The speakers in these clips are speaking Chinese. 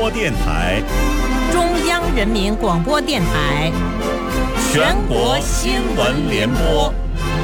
电台、 中央人民广播电台、 全国新闻联播。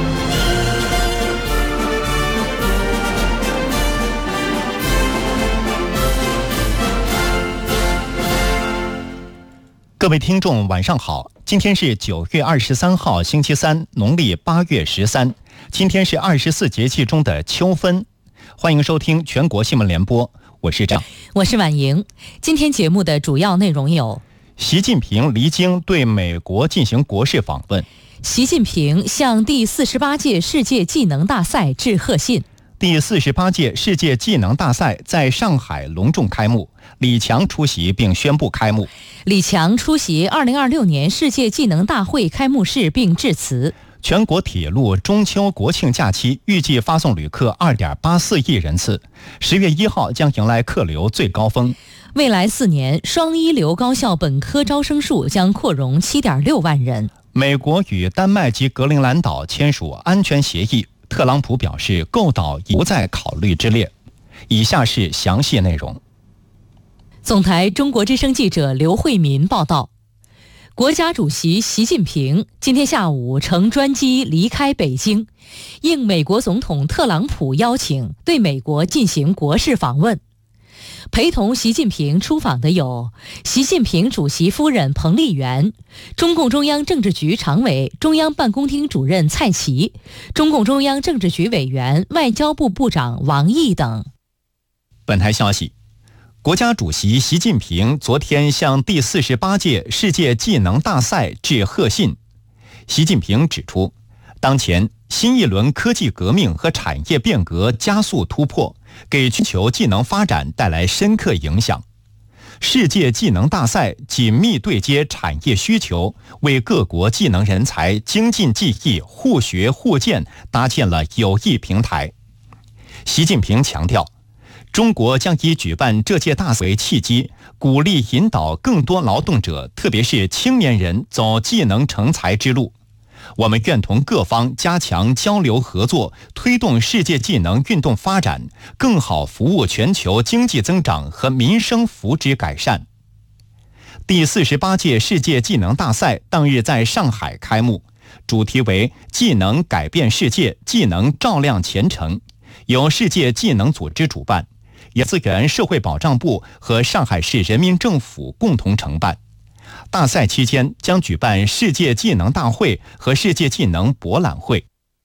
各位听众晚上好，今天是9月23号星期三，农历8月13，今天是24节气中的秋分。欢迎收听全国新闻联播，我是张， 我是婉莹。今天节目的主要内容有： 习近平离京对美国进行国事访问， 习近平向第48届世界技能大赛致贺信。 第48届世界技能大赛在上海隆重开幕，李强出席并宣布开幕。 李强出席2026年世界技能大会开幕式并致辞。 全国铁路中秋国庆假期预计发送旅客2.84亿人次，10月1号将迎来客流最高峰。 未来4年，双一流高校本科招生数将扩容7.6万人。 美国与丹麦及格陵兰岛签署安全协议，特朗普表示购岛已不在考虑之列。以下是详细内容。 总台中国之声记者刘慧民报道，国家主席习近平今天下午乘专机离开北京，应美国总统特朗普邀请，对美国进行国事访问。陪同习近平出访的有习近平主席夫人彭丽媛、中共中央政治局常委、中央办公厅主任蔡奇、中共中央政治局委员、外交部部长王毅等。 本台消息，国家主席习近平昨天向第48届世界技能大赛致贺信。习近平指出，当前新一轮科技革命和产业变革加速突破，给全球技能发展带来深刻影响。世界技能大赛紧密对接产业需求，为各国技能人才精进技艺、互学互鉴搭建了有益平台。习近平强调，中国将以举办这届大赛为契机，鼓励引导更多劳动者，特别是青年人走技能成才之路。我们愿同各方加强交流合作，推动世界技能运动发展，更好服务全球经济增长和民生福祉改善。第48届世界技能大赛当日在上海开幕，主题为技能改变世界，技能照亮前程，由世界技能组织主办，由资源社会保障部和上海市人民政府共同承办。大赛期间将举办世界技能大会和世界技能博览会。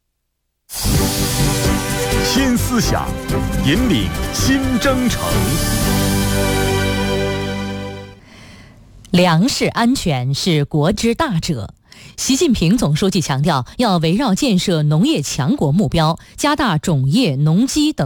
新思想，引领新征程。 粮食安全是国之大者。习近平总书记强调，要围绕建设农业强国目标，加大种业、农机等